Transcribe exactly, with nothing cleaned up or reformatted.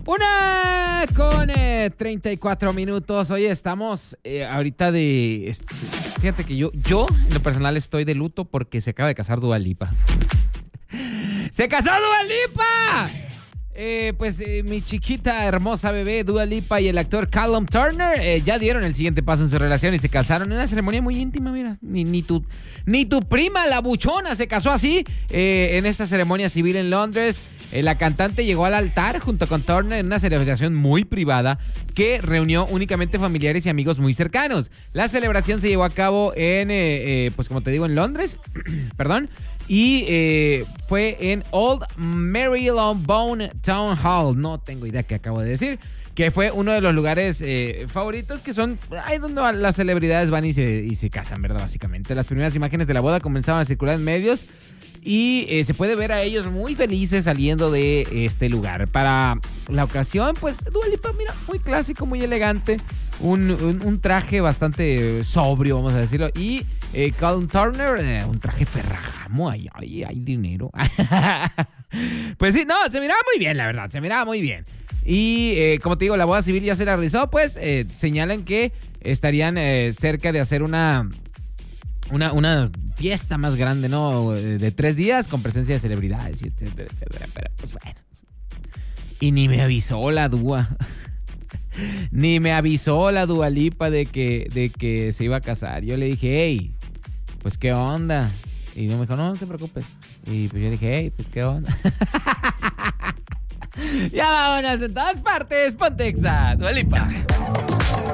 Una con eh, treinta y cuatro minutos. Oye, estamos eh, ahorita de... Este, fíjate que yo, yo, en lo personal, estoy de luto porque se acaba de casar Dua Lipa. ¡Se casó Dua Lipa! Eh, pues eh, mi chiquita hermosa bebé Dua Lipa y el actor Callum Turner eh, ya dieron el siguiente paso en su relación y se casaron en una ceremonia muy íntima, mira. Ni, ni, tu, ni tu prima, la buchona, se casó así eh, en esta ceremonia civil en Londres. Eh, la cantante llegó al altar junto con Turner en una celebración muy privada que reunió únicamente familiares y amigos muy cercanos. La celebración se llevó a cabo en, eh, eh, pues como te digo, en Londres, perdón. Y eh, fue en Old Marylebone Town Hall. No tengo idea qué acabo de decir. Que fue uno de los lugares eh, favoritos que son ahí donde las celebridades van y se, y se casan, ¿verdad? Básicamente. Las primeras imágenes de la boda comenzaban a circular en medios. Y eh, se puede ver a ellos muy felices saliendo de este lugar. Para la ocasión, pues, Dua Lipa, mira, muy clásico, muy elegante. Un, un, un traje bastante sobrio, vamos a decirlo. Y eh, Callum Turner, eh, un traje Ferragamo. Ay, ay, ay, dinero. Pues sí, no, se miraba muy bien, la verdad. Se miraba muy bien. Y eh, como te digo, la boda civil ya se la realizó. Pues eh, señalan que estarían eh, cerca de hacer una... Una, una fiesta más grande, ¿no? De tres días con presencia de celebridades, etcétera, etcétera. Pero pues bueno. Y ni me avisó la Dua. Ni me avisó la Dua Lipa de que, de que se iba a casar. Yo le dije, hey, pues qué onda. Y no me dijo, no, no te preocupes. Y pues yo le dije, hey, pues qué onda. Ya vámonos en todas partes. Ponte Exa, Dua Lipa.